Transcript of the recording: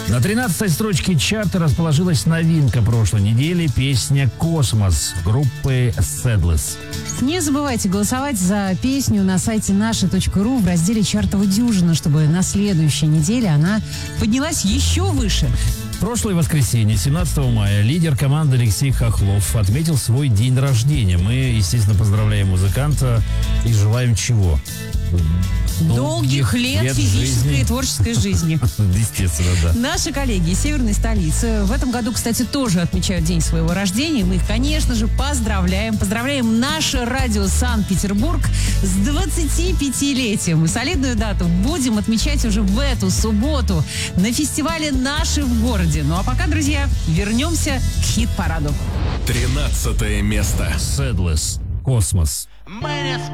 На 13-й строчке чарта расположилась новинка прошлой недели, песня «Космос» группы Sedless. Не забывайте голосовать за песню на сайте наши.ру в разделе «Чартова дюжина», чтобы на следующей неделе она поднялась еще выше. В прошлое воскресенье, 17 мая, лидер команды Алексей Хохлов отметил свой день рождения. Мы, естественно, поздравляем музыканта и желаем чего? Долгих лет физической и творческой жизни. Естественно, да. Наши коллеги из северной столицы в этом году, кстати, тоже отмечают день своего рождения. Мы их, конечно же, поздравляем. Поздравляем наше радио Санкт-Петербург с 25-летием. И солидную дату будем отмечать уже в эту субботу на фестивале «Наши в городе». Ну а пока, друзья, вернемся к хит-параду. 13 место. Sedless. «Космос». Мы не